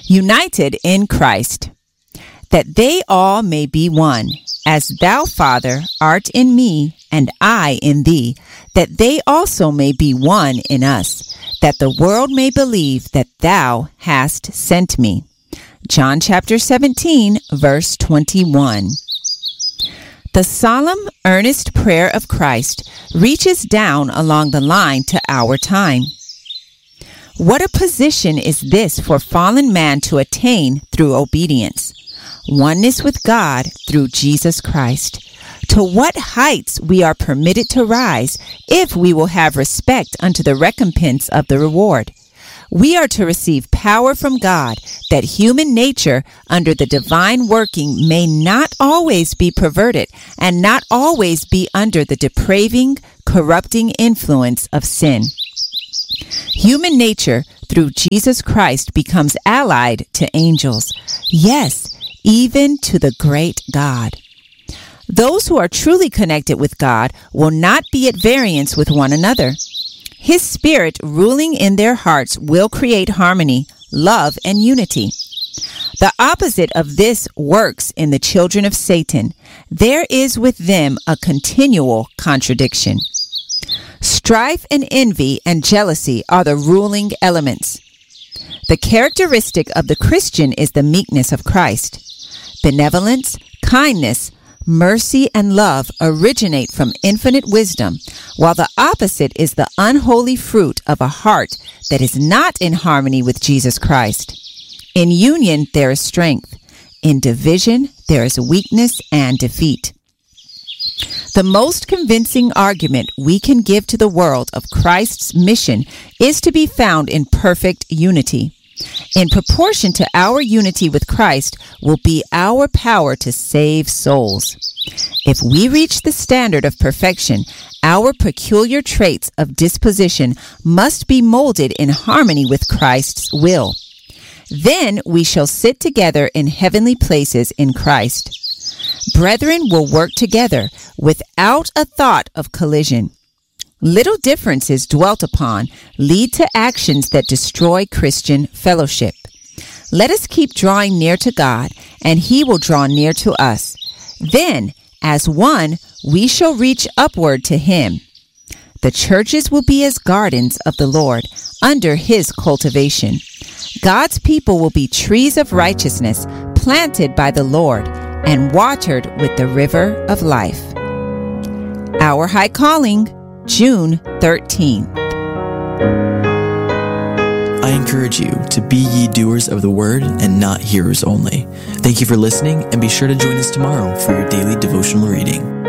united in Christ, that they all may be one, as thou, Father, art in me, and I in thee, that they also may be one in us, that the world may believe that thou hast sent me. John chapter 17, verse 21. The solemn, earnest prayer of Christ reaches down along the line to our time. What a position is this for fallen man to attain through obedience. Oneness with God through Jesus Christ. To what heights we are permitted to rise if we will have respect unto the recompense of the reward. We are to receive power from God that human nature under the divine working may not always be perverted and not always be under the depraving, corrupting influence of sin. Human nature through Jesus Christ becomes allied to angels. Yes, even to the great God. Those who are truly connected with God will not be at variance with one another. His Spirit ruling in their hearts will create harmony, love, and unity. The opposite of this works in the children of Satan. There is with them a continual contradiction. Strife and envy and jealousy are the ruling elements. The characteristic of the Christian is the meekness of Christ. Benevolence, kindness, mercy, and love originate from infinite wisdom, while the opposite is the unholy fruit of a heart that is not in harmony with Jesus Christ. In union there is strength. In division there is weakness and defeat. The most convincing argument we can give to the world of Christ's mission is to be found in perfect unity. In proportion to our unity with Christ will be our power to save souls. If we reach the standard of perfection, our peculiar traits of disposition must be molded in harmony with Christ's will. Then we shall sit together in heavenly places in Christ. Brethren will work together without a thought of collision. Little differences dwelt upon lead to actions that destroy Christian fellowship. Let us keep drawing near to God, and He will draw near to us. Then, as one, we shall reach upward to Him. The churches will be as gardens of the Lord, under His cultivation. God's people will be trees of righteousness, planted by the Lord, and watered with the river of life. Our High Calling, June 13th. I encourage you to be ye doers of the word and not hearers only. Thank you for listening, and be sure to join us tomorrow for your daily devotional reading.